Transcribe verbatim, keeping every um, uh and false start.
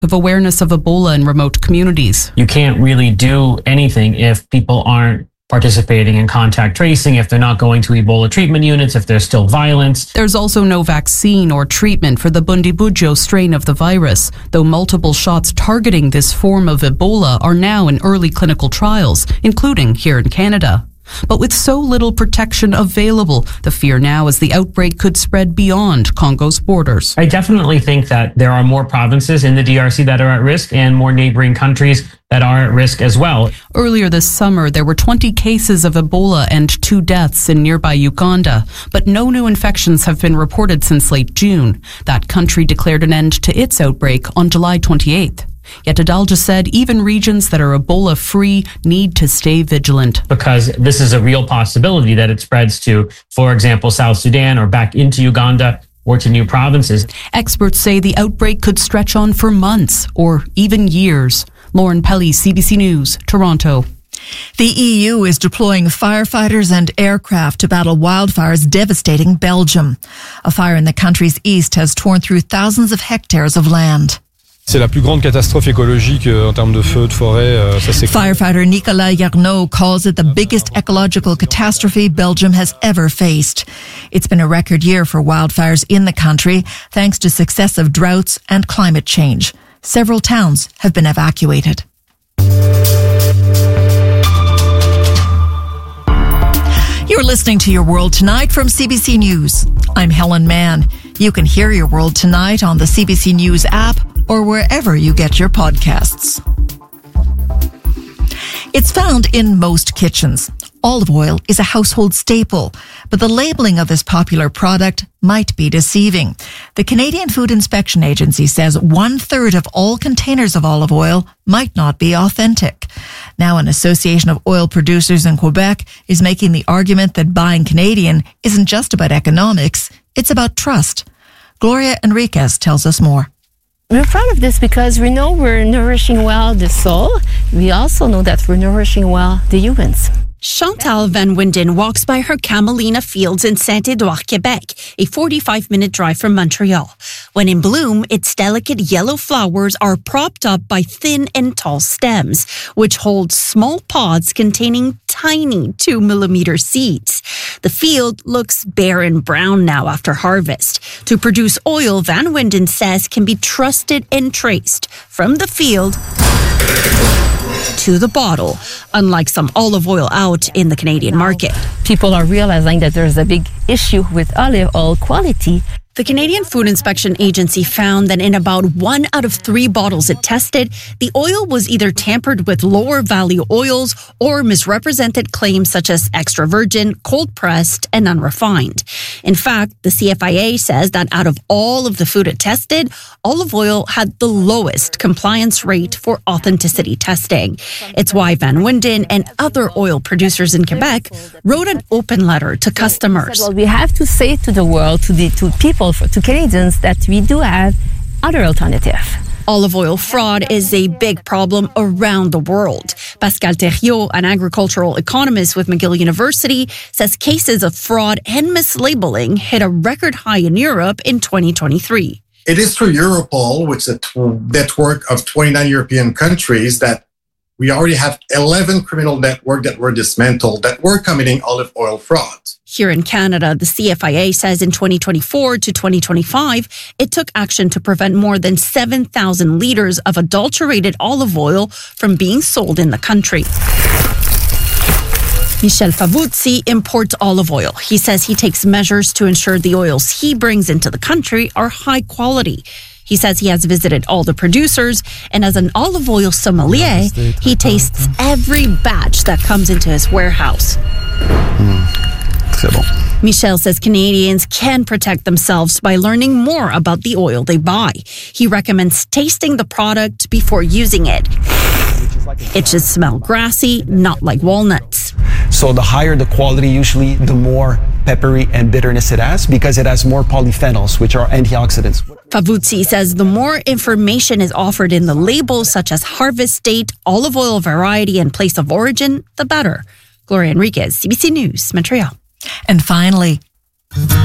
of awareness of Ebola in remote communities. You can't really do anything if people aren't participating in contact tracing, if they're not going to Ebola treatment units, if there's still violence. There's also no vaccine or treatment for the Bundibugyo strain of the virus, though multiple shots targeting this form of Ebola are now in early clinical trials, including here in Canada. But with so little protection available, the fear now is the outbreak could spread beyond Congo's borders. I definitely think that there are more provinces in the D R C that are at risk and more neighboring countries that are at risk as well. Earlier this summer, there were twenty cases of Ebola and two deaths in nearby Uganda, but no new infections have been reported since late June. That country declared an end to its outbreak on July twenty-eighth. Yet Adalja said even regions that are Ebola-free need to stay vigilant. Because this is a real possibility that it spreads to, for example, South Sudan or back into Uganda or to new provinces. Experts say the outbreak could stretch on for months or even years. Lauren Pelly, C B C News, Toronto. The E U is deploying firefighters and aircraft to battle wildfires devastating Belgium. A fire in the country's east has torn through thousands of hectares of land. C'est la plus grande catastrophe écologique en termes de feux de forêt. Ça, c'est Firefighter Nicolas Yarnaud calls it the biggest ecological catastrophe Belgium has ever faced. It's been a record year for wildfires in the country, thanks to successive droughts and climate change. Several towns have been evacuated. You're listening to Your World Tonight from C B C News. I'm Helen Mann. You can hear Your World Tonight on the C B C News app or wherever you get your podcasts. It's found in most kitchens. Olive oil is a household staple, but the labeling of this popular product might be deceiving. The Canadian Food Inspection Agency says one third of all containers of olive oil might not be authentic. Now, an association of oil producers in Quebec is making the argument that buying Canadian isn't just about economics, it's about trust. Gloria Enriquez tells us more. We're proud of this because we know we're nourishing well the soul. We also know that we're nourishing well the humans. Chantal Van Winden walks by her camelina fields in Saint-Édouard, Quebec, a forty-five minute drive from Montreal. When in bloom, its delicate yellow flowers are propped up by thin and tall stems, which hold small pods containing tiny two millimeter seeds. The field looks bare and brown now after harvest. To produce oil, Van Winden says can be trusted and traced from the field to the bottle, unlike some olive oil out in the Canadian market. People are realizing that there's a big issue with olive oil quality. The Canadian Food Inspection Agency found that in about one out of three bottles it tested, the oil was either tampered with lower value oils or misrepresented claims such as extra virgin, cold pressed, and unrefined. In fact, the C F I A says that out of all of the food it tested, olive oil had the lowest compliance rate for authenticity testing. It's why Van Winden and other oil producers in Quebec wrote an open letter to customers. Well, we have to say to the world, to the to people, to Canadians, that we do have other alternatives. Olive oil fraud is a big problem around the world. Pascal Thériault, an agricultural economist with McGill University, says cases of fraud and mislabeling hit a record high in Europe in twenty twenty-three. It is through Europol, which is a t- network of twenty-nine European countries, that we already have eleven criminal networks that were dismantled that were committing olive oil fraud. Here in Canada, the C F I A says in twenty twenty-four to twenty twenty-five, it took action to prevent more than seven thousand liters of adulterated olive oil from being sold in the country. Michel Favuzzi imports olive oil. He says he takes measures to ensure the oils he brings into the country are high quality. He says he has visited all the producers, and as an olive oil sommelier, he tastes every batch that comes into his warehouse. Mm, c'est bon. Michel says Canadians can protect themselves by learning more about the oil they buy. He recommends tasting the product before using it. It should smell grassy, not like walnuts. So the higher the quality, usually the more peppery and bitterness it has, because it has more polyphenols, which are antioxidants. Favuzzi says the more information is offered in the label, such as harvest date, olive oil variety, and place of origin, the better. Gloria Enriquez, C B C News, Montreal. And finally,